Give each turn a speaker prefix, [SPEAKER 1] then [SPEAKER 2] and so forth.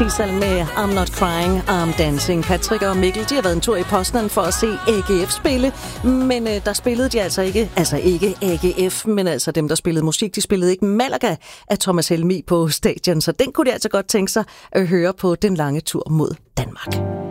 [SPEAKER 1] Tisal med I'm Not Crying, I'm Dancing. Patrick og Mikkel, de har været en tur i Poznan for at se AGF spille, men der spillede de ikke AGF, men altså dem, der spillede musik, de spillede ikke Malaga af Thomas Helmig på stadion, så den kunne de altså godt tænke sig at høre på den lange tur mod Danmark.